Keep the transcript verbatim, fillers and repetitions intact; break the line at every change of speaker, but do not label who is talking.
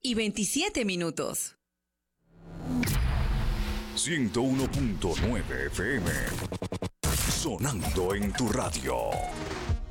y veintisiete minutos.
ciento uno punto nueve F M. Sonando en tu radio.